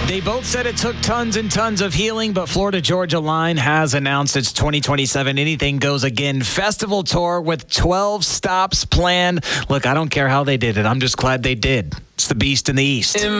They both said it took tons and tons of healing, but Florida Georgia Line has announced its 2027 Anything Goes Again festival tour with 12 stops planned. Look, I don't care how they did it. I'm just glad they did. It's the Beast in the East.